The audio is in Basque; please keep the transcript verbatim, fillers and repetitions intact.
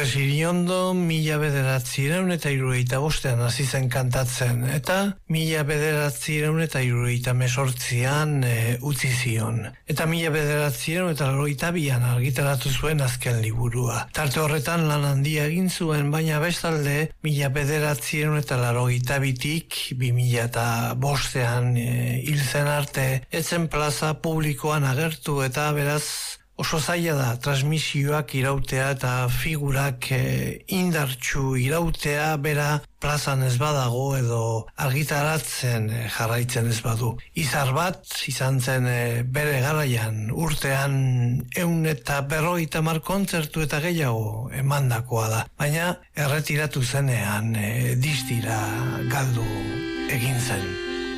Torres Iriondo mila bederatzireun eta hirurogeita bostean hasi zen kantatzen, eta mila bederatzireun eta hirurogeita mesortzian e, utzi zion. Eta mila bederatzireun eta laurogeita bian argitaratu zuen azken liburua. Tarte horretan lan handia egin zuen, baina bestalde mila bederatzireun eta laurogeita bitik bi mila eta bostean e, hil zen arte, etzen plaza publikoan agertu, eta beraz oso zaila da transmisioak irautea eta figurak e, indartsu irautea bera plazan ez badago edo argitaratzen e, jarraitzen ez badu. Izar bat izan zen e, bere garaian urtean ehun eta berrogeita hamar kontzertu eta gehiago emandakoa da. Baina erretiratu zenean e, distira galdu egin zen.